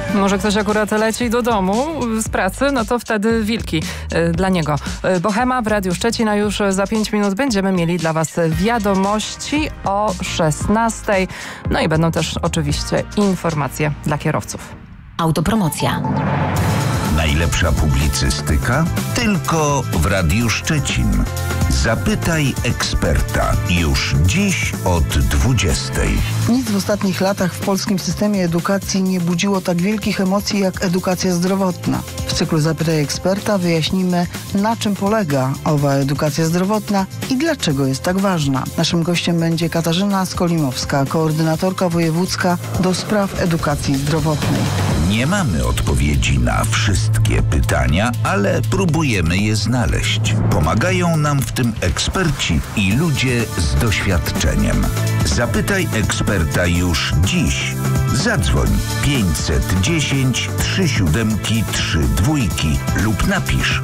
Może ktoś akurat leci do domu z pracy, no to wtedy wilki dla niego. Bohema w Radiu Szczecin, a już za 5 minut będziemy mieli dla Was wiadomości o 16:00. No i będą też oczywiście informacje dla kierowców. Autopromocja. Najlepsza publicystyka? Tylko w Radiu Szczecin. Zapytaj eksperta. Już dziś od 20:00. Nic w ostatnich latach w polskim systemie edukacji nie budziło tak wielkich emocji jak edukacja zdrowotna. W cyklu Zapytaj eksperta wyjaśnimy, na czym polega owa edukacja zdrowotna i dlaczego jest tak ważna. Naszym gościem będzie Katarzyna Skolimowska, koordynatorka wojewódzka do spraw edukacji zdrowotnej. Nie mamy odpowiedzi na wszystkie pytania, ale próbujemy je znaleźć. Pomagają nam w tym eksperci i ludzie z doświadczeniem. Zapytaj eksperta już dziś. Zadzwoń 510 37 32 lub napisz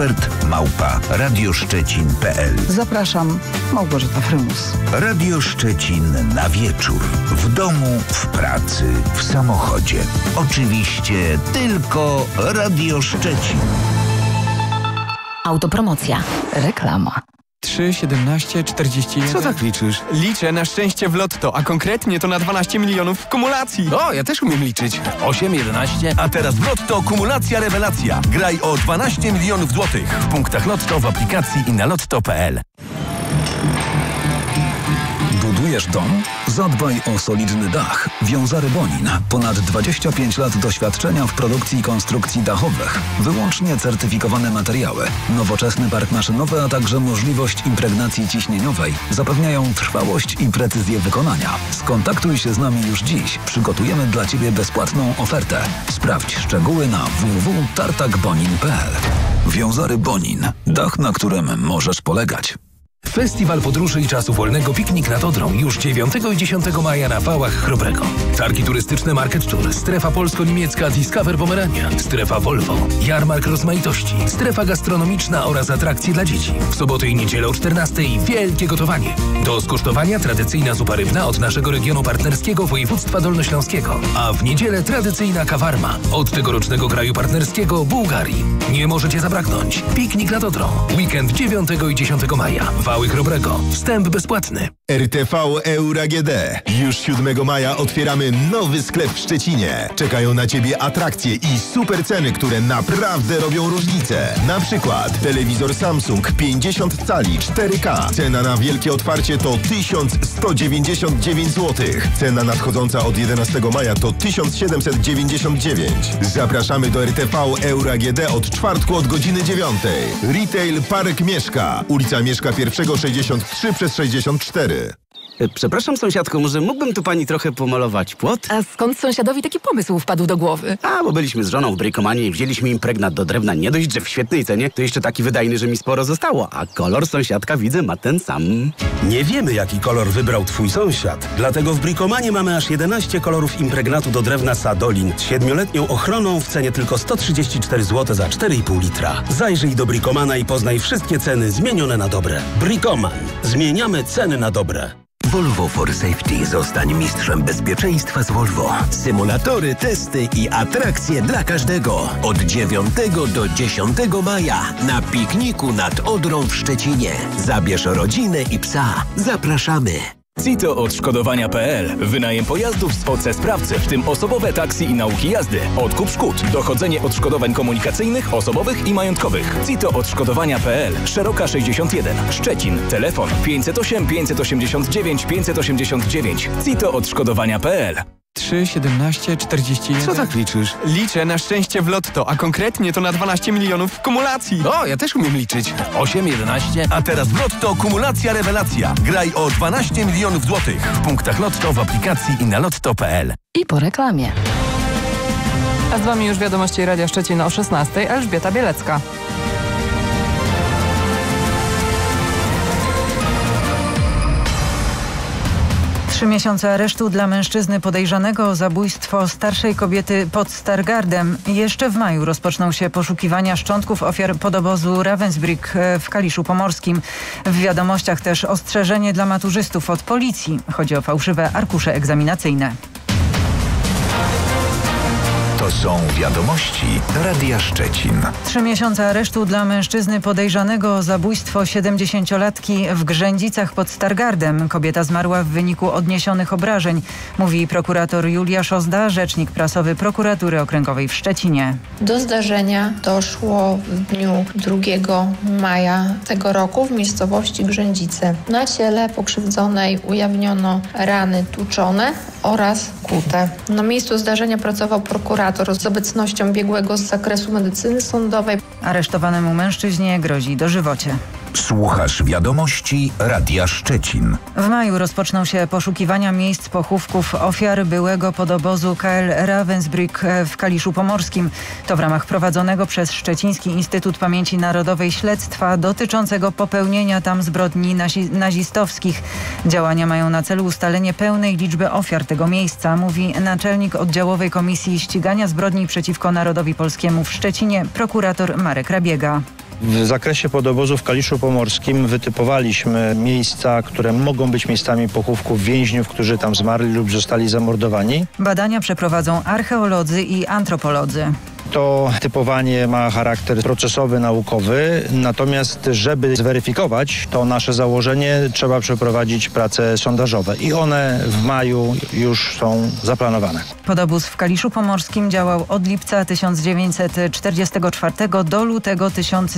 ekspert@radioszczecin.pl. Zapraszam, Małgorzata Frymus. Radio Szczecin na wieczór. W domu, w pracy, w samochodzie. Oczywiście tylko Radio Szczecin. Autopromocja. Reklama. 3, 17, 41. Co tak liczysz? Liczę na szczęście w lotto, a konkretnie to na 12 milionów w kumulacji. O, ja też umiem liczyć. 8, 11. A teraz w Lotto kumulacja rewelacja. Graj o 12 milionów złotych. W punktach Lotto, w aplikacji i na lotto.pl. Budujesz dom? Zadbaj o solidny dach. Wiązary Bonin. Ponad 25 lat doświadczenia w produkcji i konstrukcji dachowych. Wyłącznie certyfikowane materiały. Nowoczesny park maszynowy, a także możliwość impregnacji ciśnieniowej zapewniają trwałość i precyzję wykonania. Skontaktuj się z nami już dziś. Przygotujemy dla Ciebie bezpłatną ofertę. Sprawdź szczegóły na www.tartakbonin.pl. Wiązary Bonin. Dach, na którym możesz polegać. Festiwal Podróży i Czasu Wolnego Piknik nad Odrą już 9 i 10 maja na Wałach Chrobrego. Targi turystyczne Market Tour, strefa polsko-niemiecka Discover Pomerania, strefa Volvo, jarmark rozmaitości, strefa gastronomiczna oraz atrakcje dla dzieci. W sobotę i niedzielę o 14:00 wielkie gotowanie. Do skosztowania tradycyjna zupa rybna od naszego regionu partnerskiego województwa dolnośląskiego, a w niedzielę tradycyjna kawarma od tegorocznego kraju partnerskiego Bułgarii. Nie możecie zabraknąć. Piknik nad Odrą. Weekend 9 i 10 maja. Wały Chrobrego. Wstęp bezpłatny. RTV Euro AGD. Już 7 maja otwieramy nowy sklep w Szczecinie. Czekają na Ciebie atrakcje i super ceny, które naprawdę robią różnicę. Na przykład telewizor Samsung 50 cali 4K. Cena na wielkie otwarcie to 1199 zł. Cena nadchodząca od 11 maja to 1799. Zapraszamy do RTV Euro AGD od czwartku od godziny 9. Retail Park Mieszka. Ulica Mieszka 63 przez 64. Przepraszam, sąsiadko, może mógłbym tu pani trochę pomalować płot? A skąd sąsiadowi taki pomysł wpadł do głowy? Bo byliśmy z żoną w Brykomanie i wzięliśmy impregnat do drewna nie dość, że w świetnej cenie, to jeszcze taki wydajny, że mi sporo zostało. A kolor sąsiadka, widzę, ma ten sam. Nie wiemy, jaki kolor wybrał twój sąsiad. Dlatego w Brikomanie mamy aż 11 kolorów impregnatu do drewna Sadolin z 7-letnią ochroną w cenie tylko 134 zł za 4,5 litra. Zajrzyj do Brikomana i poznaj wszystkie ceny zmienione na dobre. Brikoman. Zmieniamy ceny na dobre. Volvo for Safety. Zostań mistrzem bezpieczeństwa z Volvo. Symulatory, testy i atrakcje dla każdego. Od 9 do 10 maja na pikniku nad Odrą w Szczecinie. Zabierz rodzinę i psa. Zapraszamy. CITO odszkodowania.pl. Wynajem pojazdów z OC Sprawcy, w tym osobowe taksy i nauki jazdy. Odkup szkód. Dochodzenie odszkodowań komunikacyjnych, osobowych i majątkowych. CITO odszkodowania.pl. Szeroka 61. Szczecin. Telefon 508 589 589. CITO odszkodowania.pl. 3, 17, 41. Co tak liczysz? Liczę na szczęście w lotto, a konkretnie to na 12 milionów w kumulacji. O, ja też umiem liczyć. 8, 11. A teraz w Lotto kumulacja rewelacja. Graj o 12 milionów złotych. W punktach Lotto, w aplikacji i na lotto.pl. I po reklamie. A z Wami już wiadomości Radia Szczecin o 16:00. Elżbieta Bielecka. 3 miesiące aresztu dla mężczyzny podejrzanego o zabójstwo starszej kobiety pod Stargardem. Jeszcze w maju rozpoczną się poszukiwania szczątków ofiar podobozu Ravensbrück w Kaliszu Pomorskim. W wiadomościach też ostrzeżenie dla maturzystów od policji. Chodzi o fałszywe arkusze egzaminacyjne. To są wiadomości Radia Szczecin. 3 miesiące aresztu dla mężczyzny podejrzanego o zabójstwo 70-latki w Grzędzicach pod Stargardem. Kobieta zmarła w wyniku odniesionych obrażeń, mówi prokurator Julia Szozda, rzecznik prasowy Prokuratury Okręgowej w Szczecinie. Do zdarzenia doszło w dniu 2 maja tego roku w miejscowości Grzędzice. Na ciele pokrzywdzonej ujawniono rany tłuczone oraz kute. Na miejscu zdarzenia pracował prokurator z obecnością biegłego z zakresu medycyny sądowej. Aresztowanemu mężczyźnie grozi dożywocie. Słuchasz wiadomości Radia Szczecin. W maju rozpoczną się poszukiwania miejsc pochówków ofiar byłego podobozu KL Ravensbrück w Kaliszu Pomorskim. To w ramach prowadzonego przez Szczeciński Instytut Pamięci Narodowej śledztwa dotyczącego popełnienia tam zbrodni nazistowskich. Działania mają na celu ustalenie pełnej liczby ofiar tego miejsca, mówi naczelnik oddziałowej Komisji Ścigania Zbrodni przeciwko Narodowi Polskiemu w Szczecinie, prokurator Marek Rabiega. W zakresie podobozu w Kaliszu Pomorskim wytypowaliśmy miejsca, które mogą być miejscami pochówków więźniów, którzy tam zmarli lub zostali zamordowani. Badania przeprowadzą archeolodzy i antropolodzy. To typowanie ma charakter procesowy, naukowy, natomiast żeby zweryfikować to nasze założenie, trzeba przeprowadzić prace sondażowe i one w maju już są zaplanowane. Podobóz w Kaliszu Pomorskim działał od lipca 1944 do lutego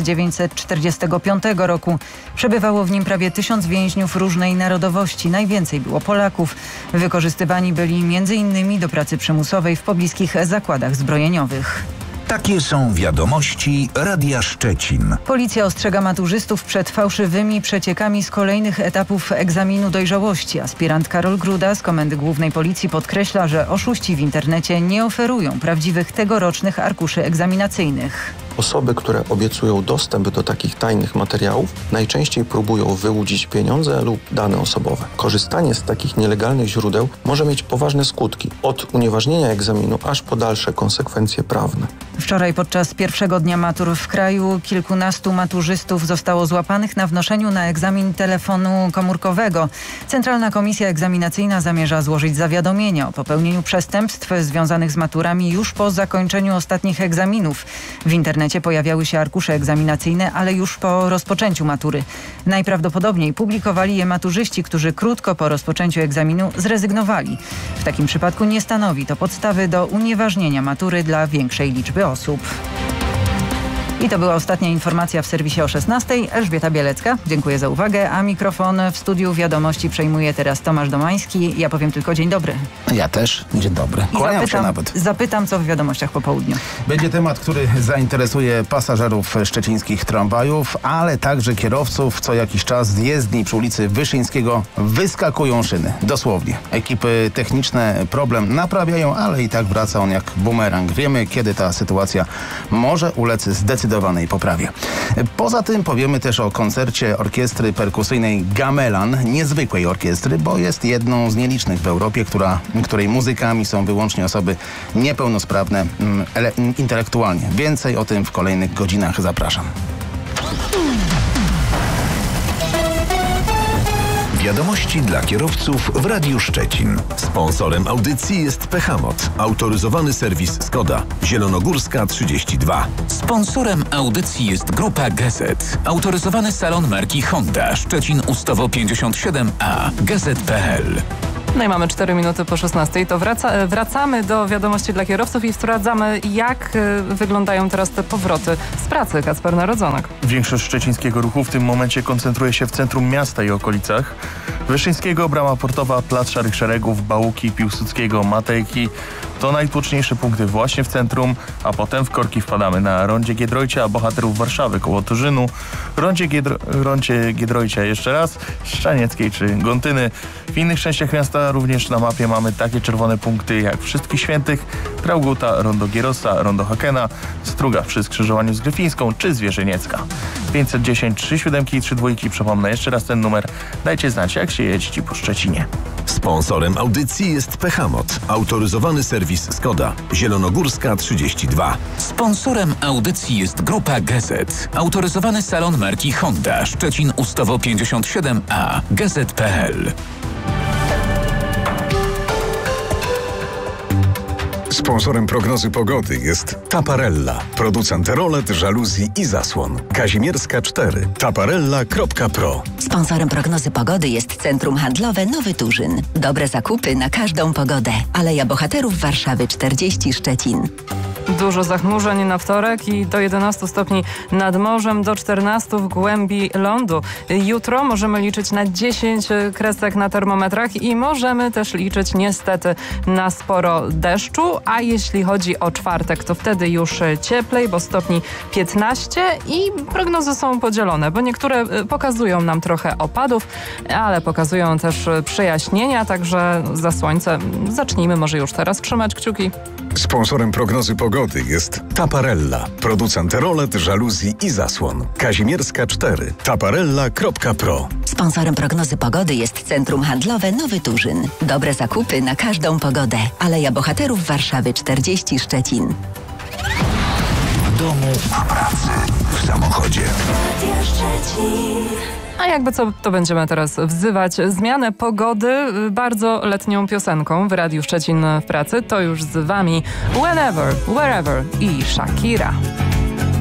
1945 roku. Przebywało w nim prawie 1000 więźniów różnej narodowości. Najwięcej było Polaków. Wykorzystywani byli m.in. do pracy przymusowej w pobliskich zakładach zbrojeniowych. Takie są wiadomości Radia Szczecin. Policja ostrzega maturzystów przed fałszywymi przeciekami z kolejnych etapów egzaminu dojrzałości. Aspirant Karol Gruda z Komendy Głównej Policji podkreśla, że oszuści w internecie nie oferują prawdziwych tegorocznych arkuszy egzaminacyjnych. Osoby, które obiecują dostęp do takich tajnych materiałów, najczęściej próbują wyłudzić pieniądze lub dane osobowe. Korzystanie z takich nielegalnych źródeł może mieć poważne skutki, od unieważnienia egzaminu aż po dalsze konsekwencje prawne. Wczoraj podczas pierwszego dnia matur w kraju kilkunastu maturzystów zostało złapanych na wnoszeniu na egzamin telefonu komórkowego. Centralna Komisja Egzaminacyjna zamierza złożyć zawiadomienie o popełnieniu przestępstw związanych z maturami już po zakończeniu ostatnich egzaminów. W internecie pojawiały się arkusze egzaminacyjne, ale już po rozpoczęciu matury. Najprawdopodobniej publikowali je maturzyści, którzy krótko po rozpoczęciu egzaminu zrezygnowali. W takim przypadku nie stanowi to podstawy do unieważnienia matury dla większej liczby osób. I to była ostatnia informacja w serwisie o 16:00. Elżbieta Bielecka, dziękuję za uwagę, a mikrofon w studiu wiadomości przejmuje teraz Tomasz Domański. Ja powiem tylko dzień dobry. Ja też, dzień dobry. Kłaniam się nawet. Zapytam, co w wiadomościach po południu. Będzie temat, który zainteresuje pasażerów szczecińskich tramwajów, ale także kierowców. Co jakiś czas z jezdni przy ulicy Wyszyńskiego wyskakują szyny. Dosłownie. Ekipy techniczne problem naprawiają, ale i tak wraca on jak bumerang. Wiemy, kiedy ta sytuacja może ulec zdecydowanej poprawie. Poza tym powiemy też o koncercie orkiestry perkusyjnej Gamelan, niezwykłej orkiestry, bo jest jedną z nielicznych w Europie, której muzykami są wyłącznie osoby niepełnosprawne intelektualnie. Więcej o tym w kolejnych godzinach. Zapraszam. Wiadomości dla kierowców w Radiu Szczecin. Sponsorem audycji jest Pechamot, autoryzowany serwis Skoda, Zielonogórska 32. Sponsorem audycji jest Grupa Gazet, autoryzowany salon marki Honda, Szczecin Ustawo 57A, gazet.pl. No i mamy 4 minuty po 16:00. To wracamy do wiadomości dla kierowców i sprawdzamy, jak wyglądają teraz te powroty z pracy. Kacper Narodzonek. Większość szczecińskiego ruchu w tym momencie koncentruje się w centrum miasta i okolicach. Wyszyńskiego, Brama Portowa, Plac Szarych Szeregów, Bałuki, Piłsudskiego, Matejki. To najtłoczniejsze punkty właśnie w centrum, a potem w korki wpadamy na Rondzie Giedroycia, Bohaterów Warszawy koło Turzynu, Rondzie Giedroycia jeszcze raz, Szczanieckiej czy Gontyny. W innych częściach miasta również na mapie mamy takie czerwone punkty jak Wszystkich Świętych, Trauguta, Rondo Gierosa, Rondo Hakena, Struga przy skrzyżowaniu z Gryfińską czy Zwierzyniecka. 510 37 i 32. Przypomnę jeszcze raz ten numer. Dajcie znać, jak się jeździ po Szczecinie. Sponsorem audycji jest Pechamot, autoryzowany serwis Skoda, Zielonogórska 32. Sponsorem audycji jest Grupa Gazet, autoryzowany salon marki Honda, Szczecin Ustawo 57A, gazet.pl. Sponsorem prognozy pogody jest Taparella, producent rolet, żaluzji i zasłon. Kazimierska 4, taparella.pro. Sponsorem prognozy pogody jest Centrum Handlowe Nowy Turzyn. Dobre zakupy na każdą pogodę. Aleja Bohaterów Warszawy 40 Szczecin. Dużo zachmurzeń na wtorek i do 11 stopni nad morzem, do 14 w głębi lądu. Jutro możemy liczyć na 10 kresek na termometrach i możemy też liczyć niestety na sporo deszczu, a jeśli chodzi o czwartek, to wtedy już cieplej, bo stopni 15 i prognozy są podzielone, bo niektóre pokazują nam trochę opadów, ale pokazują też przejaśnienia, także za słońce zacznijmy może już teraz trzymać kciuki. Sponsorem prognozy pogody jest Taparella, producent rolet, żaluzji i zasłon. Kazimierska 4, taparella.pro. Sponsorem prognozy pogody jest Centrum Handlowe Nowy Turzyn. Dobre zakupy na każdą pogodę. Aleja Bohaterów Warszawy 40 Szczecin. W domu, w pracy, w samochodzie. A jakby co, to będziemy teraz wzywać zmianę pogody bardzo letnią piosenką w Radiu Szczecin w pracy. To już z wami Whenever, Wherever i Shakira.